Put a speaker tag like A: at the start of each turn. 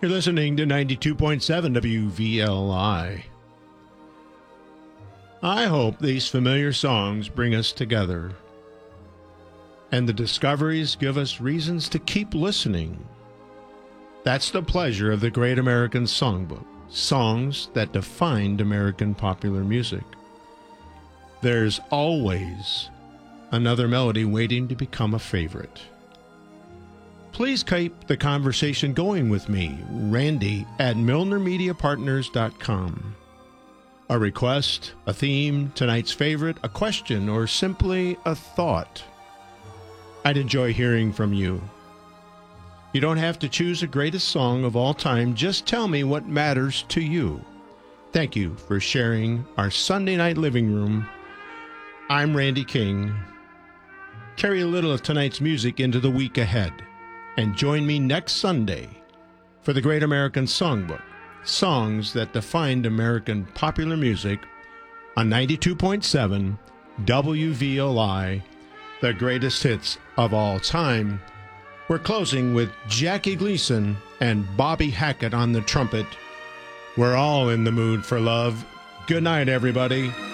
A: You're listening to 92.7 WVLI. I hope these familiar songs bring us together, and the discoveries give us reasons to keep listening. That's the pleasure of the Great American Songbook, songs that defined American popular music. There's always another melody waiting to become a favorite. Please keep the conversation going with me, Randy, at MilnerMediaPartners.com. A request, a theme, tonight's favorite, a question, or simply a thought. I'd enjoy hearing from you. You don't have to choose a greatest song of all time. Just tell me what matters to you. Thank you for sharing our Sunday night living room. I'm Randy King. Carry a little of tonight's music into the week ahead, and join me next Sunday for the Great American Songbook, songs that defined American popular music on 92.7 WVLI, the greatest hits of all time. We're closing with Jackie Gleason and Bobby Hackett on the trumpet. We're all in the mood for love. Good night, everybody.